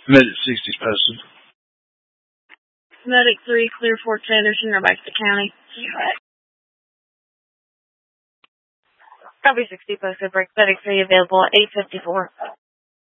Medic 60's posted. Medic 3, clear Fort Sanderson, or back to the county. Copy 60 posted, break Medic 3 available at 8:54.